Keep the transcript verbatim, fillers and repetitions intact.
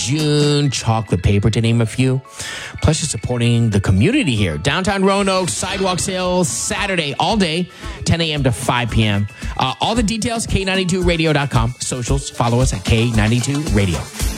June, chocolate paper, to name a few. Plus, you're supporting the community here. Downtown Roanoke, sidewalk sale, Saturday, all day, ten a.m. to five p.m. Uh, all the details, K ninety-two radio dot com. Socials, follow us at K ninety-two radio.